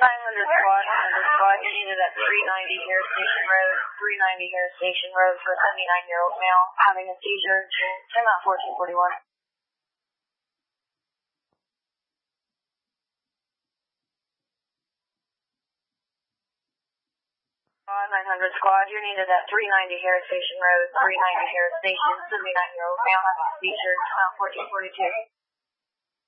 squad, you're needed at 390 Harris Station Road, 390 Harris Station Road for a 79-year-old male having a seizure. 10 out 1441. 900 squad, you're needed at 390 Harris Station Road, 390 Harris Station, 79-year-old male having a seizure. 10 out 1442.